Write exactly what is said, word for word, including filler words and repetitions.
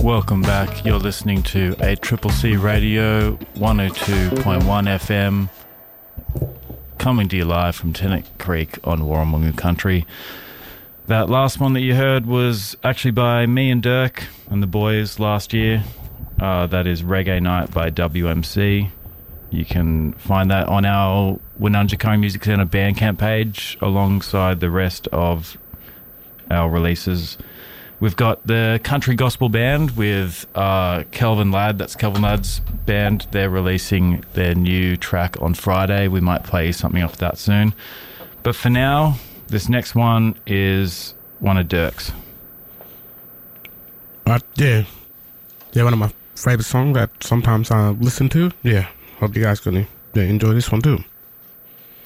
Welcome back. You're listening to A Triple C Radio, one oh two point one F M, coming to you live from Tennant Creek on Warrumunga Country. That last one that you heard was actually by me and Dirk and the boys last year. Uh, that is Reggae Night by W M C. You can find that on our Winunjikung Music Centre Bandcamp page alongside the rest of our releases. We've got the Country Gospel Band with uh, Kelvin Ladd. That's Kelvin Ladd's band. They're releasing their new track on Friday. We might play something off that soon. But for now, this next one is one of Dirk's. Uh, yeah. Yeah, one of my favorite songs that sometimes I listen to. Yeah, hope you guys gonna yeah, enjoy this one too.